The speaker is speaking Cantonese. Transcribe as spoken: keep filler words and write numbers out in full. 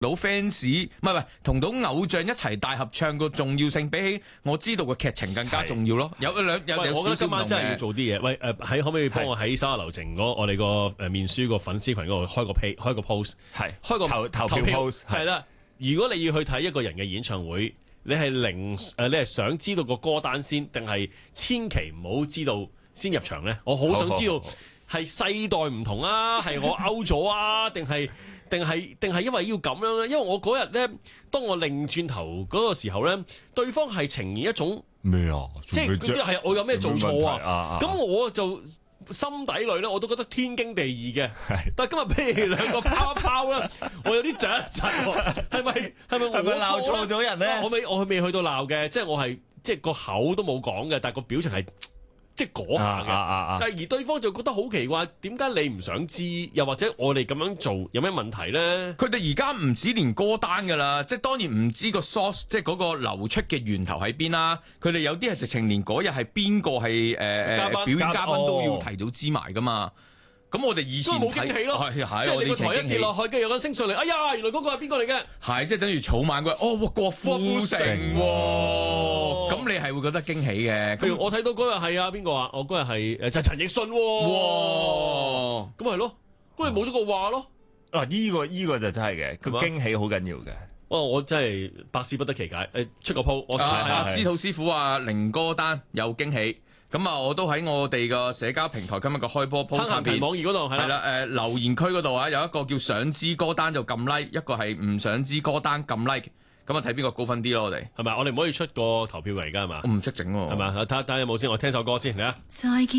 到 fans 唔係唔係同到偶像一齊大合唱個重要性，比起我知道嘅劇情更加重要咯。有兩有有我覺得今晚真係要做做啲嘢。喂誒，喺可唔可以幫我喺手下留情嗰我哋個誒面書個粉絲群嗰度開個 page 開個 post 係開個投投票 post 係啦。如果你要去睇一個人嘅演唱會，你係零誒你係想知道個歌單先，定係千祈唔好知道先入場咧？我好想知道係世代唔同啊，係我 out 咗啊，定係？定係定係因為要咁樣咧？因為我嗰日咧，當我擰轉頭嗰個時候咧，對方係呈現一種咩啊？ 即係係我有咩做錯啊？咁、 啊、 我就心底裏咧，我都覺得天經地義嘅。但係今日俾你兩個拋一拋啦，我有啲窒一窒喎。係咪係咪我鬧錯咗人咧？ 我未我未去到鬧嘅，即係我係即係個口都冇講嘅，但係個表情係。即係嗰下嘅， 啊啊啊、 但係而對方就覺得好奇怪，點解你唔想知？又或者我哋咁樣做有咩問題咧？ 佢哋而家唔止連歌單㗎啦，即係當然唔知個 source，即係嗰個流出嘅源頭喺邊啦。佢哋有啲係直情連嗰日係邊個係誒誒表演嘉賓都要提早知埋㗎嘛。咁我哋以前冇驚喜咯， 係係即係你個台一跌落去，跟住有個升上嚟，哎呀，原來嗰個係邊個嚟嘅？ 係即係等於草蜢嗰日，哦，郭富城喎，咁你係會覺得驚喜嘅。 譬如我睇到嗰日係啊邊個啊？我嗰日係誒就係陳奕迅喎，咁咪係咯，咁你冇咗個話咯。 啊，依個依個就真係嘅，佢驚喜好緊要嘅。 哦，我真係百思不得其解。誒，出個 po，我係啊，司徒師傅話零歌單有驚喜。咁啊，我都喺我哋個社交平台今日個開波 post 上邊， 網頁嗰度係啦，誒留言區嗰度啊，有一個叫想知歌單就撳 like，一個係唔想知歌單撳 like，咁啊睇邊個高分啲咯，我哋係咪？我哋唔可以出個投票嚟㗎係嘛？ 我唔識整喎， 係嘛？睇睇下有冇先，我聽首歌先嚟啊！ 再見。